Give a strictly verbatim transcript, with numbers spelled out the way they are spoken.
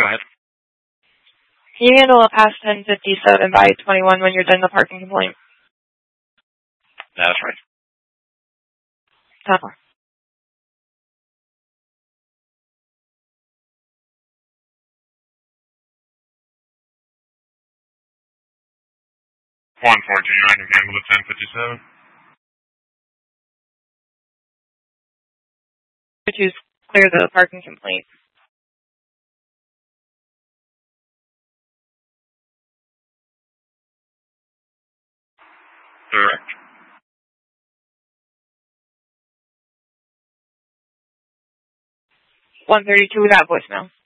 Go ahead. Can you handle a past ten fifty-seven by twenty-one when you're done the parking complaint? That's right. Uh-huh. one fourteen, I can handle the ten fifty-seven. To clear the parking complaint. Correct. one thirty-two without voicemail.